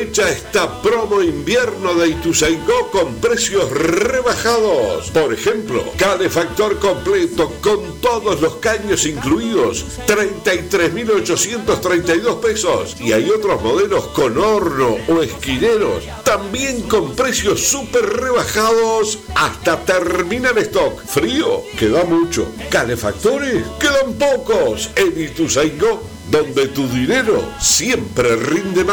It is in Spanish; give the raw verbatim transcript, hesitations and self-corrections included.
Aprovecha esta promo invierno de Ituzaingó con precios rebajados. Por ejemplo, calefactor completo con todos los caños incluidos, treinta y tres mil ochocientos treinta y dos pesos. Y hay otros modelos con horno o esquineros, también con precios súper rebajados hasta terminar stock. Frío, queda mucho. Calefactores, quedan pocos. En Ituzaingó, donde tu dinero siempre rinde más.